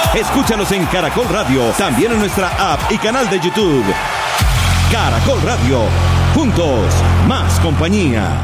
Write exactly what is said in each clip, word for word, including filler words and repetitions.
Escúchanos en Caracol Radio, también en nuestra app y canal de YouTube. Caracol Radio, juntos, más compañía.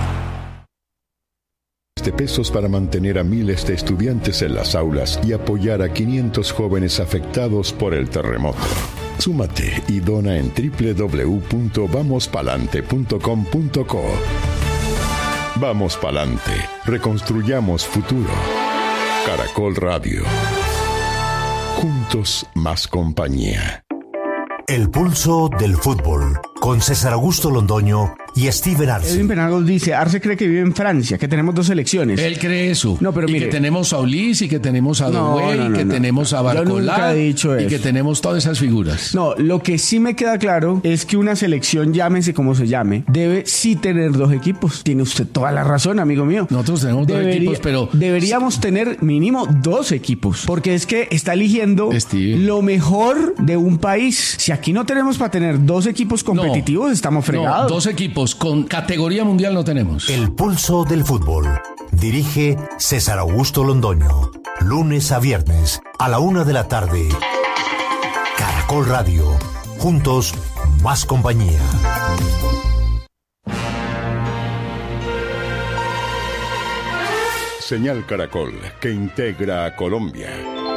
De pesos para mantener a miles de estudiantes en las aulas y apoyar a quinientos jóvenes afectados por el terremoto. Súmate y dona en doble u doble u doble u punto vamos palante punto com punto co. Vamos Palante, reconstruyamos futuro. Caracol Radio. Juntos más compañía. El pulso del fútbol, con César Augusto Londoño y Steven Arce. Edwin Penagos dice, Arce cree que vive en Francia, que tenemos dos selecciones. Él cree eso. No, pero y mire, que tenemos a Ulis, y que tenemos a no, Doué, no, no, y que no, tenemos a Yo nunca Barcolá, he dicho y eso. que tenemos todas esas figuras. No, lo que sí me queda claro es que una selección, llámese como se llame, debe sí tener dos equipos. Tiene usted toda la razón, amigo mío. Nosotros tenemos Debería, dos equipos, pero... Deberíamos tener mínimo dos equipos, porque es que está eligiendo Steve. lo mejor de un país. Si aquí no tenemos para tener dos equipos competitivos, no, estamos fregados. No, dos equipos con categoría mundial no tenemos. El pulso del fútbol. Dirige César Augusto Londoño. Lunes a viernes a la una de la tarde. Caracol Radio. Juntos, más compañía. Señal Caracol, que integra a Colombia.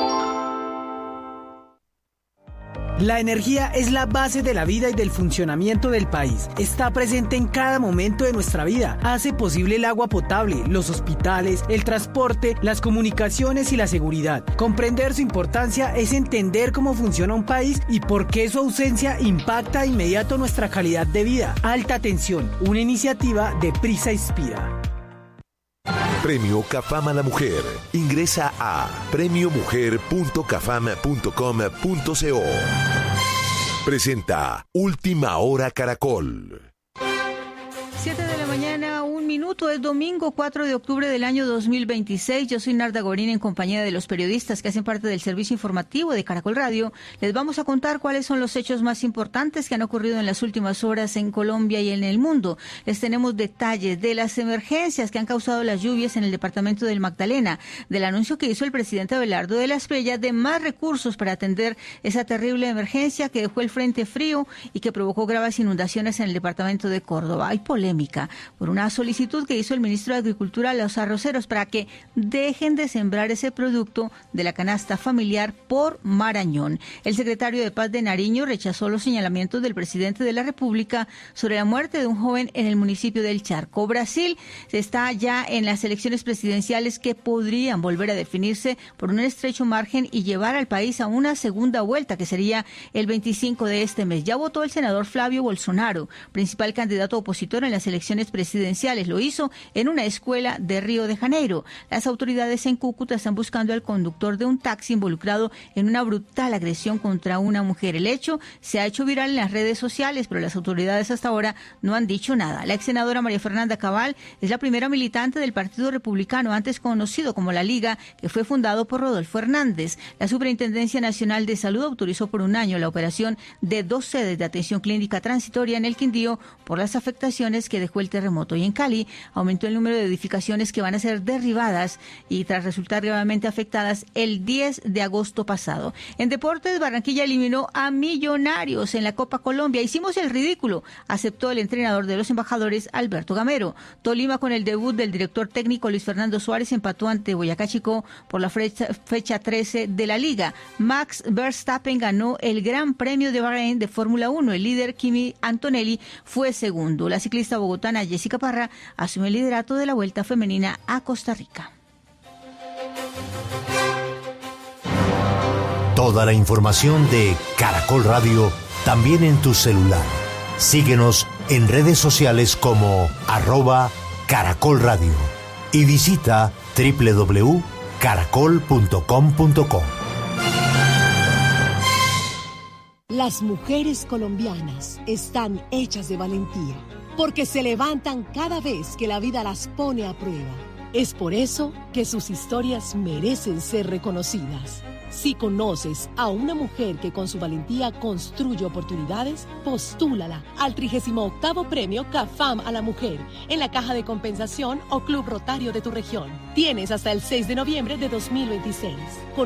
La energía es la base de la vida y del funcionamiento del país. Está presente en cada momento de nuestra vida. Hace posible el agua potable, los hospitales, el transporte, las comunicaciones y la seguridad. Comprender su importancia es entender cómo funciona un país y por qué su ausencia impacta de inmediato nuestra calidad de vida. Alta Tensión, una iniciativa de Prisa Inspira. Premio CAFAM a la Mujer. Ingresa a premio mujer punto cafam punto com punto co. Presenta Última Hora Caracol. siete de la mañana, un minuto, es domingo cuatro de octubre del año dos mil veintiséis. Yo soy Narda Gorín, en compañía de los periodistas que hacen parte del servicio informativo de Caracol Radio. Les vamos a contar cuáles son los hechos más importantes que han ocurrido en las últimas horas en Colombia y en el mundo. Les tenemos detalles de las emergencias que han causado las lluvias en el departamento del Magdalena, del anuncio que hizo el presidente Abelardo de la Espriella de más recursos para atender esa terrible emergencia que dejó el frente frío y que provocó graves inundaciones en el departamento de Córdoba. Hay polémica por una solicitud que hizo el ministro de Agricultura a los arroceros para que dejen de sembrar ese producto de la canasta familiar por Marañón. El secretario de Paz de Nariño rechazó los señalamientos del presidente de la República sobre la muerte de un joven en el municipio del Charco. Brasil está ya en las elecciones presidenciales que podrían volver a definirse por un estrecho margen y llevar al país a una segunda vuelta, que sería el veinticinco de este mes. Ya votó el senador Flavio Bolsonaro, principal candidato opositor en las elecciones presidenciales. Lo hizo en una escuela de Río de Janeiro. Las autoridades en Cúcuta están buscando al conductor de un taxi involucrado en una brutal agresión contra una mujer. El hecho se ha hecho viral en las redes sociales, pero las autoridades hasta ahora no han dicho nada. La ex senadora María Fernanda Cabal es la primera militante del Partido Republicano, antes conocido como La Liga, que fue fundado por Rodolfo Hernández. La Superintendencia Nacional de Salud autorizó por un año la operación de dos sedes de atención clínica transitoria en el Quindío por las afectaciones que dejó el terremoto. Y en Cali aumentó el número de edificaciones que van a ser derribadas y tras resultar gravemente afectadas el diez de agosto pasado. En deportes, Barranquilla eliminó a Millonarios en la Copa Colombia. Hicimos el ridículo, aceptó el entrenador de los embajadores, Alberto Gamero. Tolima, con el debut del director técnico Luis Fernando Suárez, empató ante Boyacá Chicó por la fecha, fecha trece de la liga. Max Verstappen ganó el Gran Premio de Bahrein de Fórmula uno. El líder Kimi Antonelli fue segundo. La ciclista bogotana Jessica Parra asume el liderato de la Vuelta Femenina a Costa Rica. Toda la información de Caracol Radio también en tu celular. Síguenos en redes sociales como arroba Caracol Radio y visita doble u doble u doble u punto caracol punto com punto co. Las mujeres colombianas están hechas de valentía, porque se levantan cada vez que la vida las pone a prueba. Es por eso que sus historias merecen ser reconocidas. Si conoces a una mujer que con su valentía construye oportunidades, postúlala al trigésimo octavo Premio CAFAM a la Mujer en la Caja de Compensación o Club Rotario de tu región. Tienes hasta el seis de noviembre de dos mil veintiséis. Con